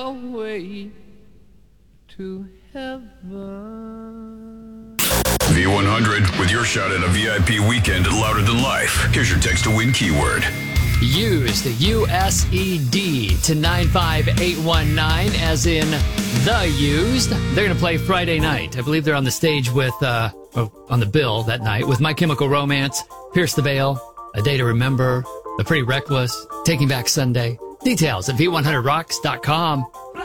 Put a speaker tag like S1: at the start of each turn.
S1: Away to heaven.
S2: V100 with your shot at a VIP weekend at Louder Than Life. Here's your text to win keyword.
S3: Used, U-S-E-D, to 95819, as in The Used. They're going to play Friday night. I believe they're on the stage with, on the bill that night with My Chemical Romance, Pierce the Veil, A Day to Remember, The Pretty Reckless, Taking Back Sunday. Details at V100rocks.com.